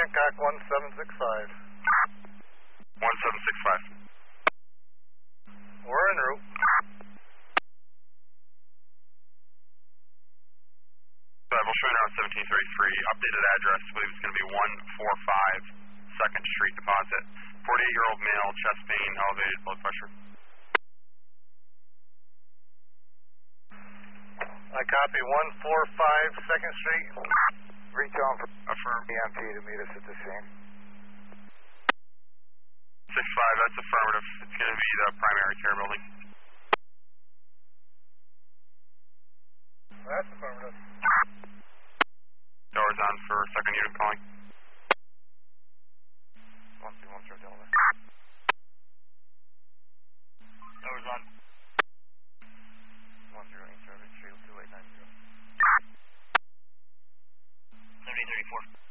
Hancock 1765. 1765. We're en route. We'll show you around 1733. Updated address, I believe it's going to be 145 2nd Street Deposit. 48-year-old male, chest pain, elevated blood pressure. I copy 145 2nd Street. Retone for Affirm. EMT to meet us at the scene. 65, that's affirmative. It's going to be the primary care building. That's affirmative. Doors on for 2nd unit calling. 1210 Delta. Doors on. 10 service 302 890. 7034.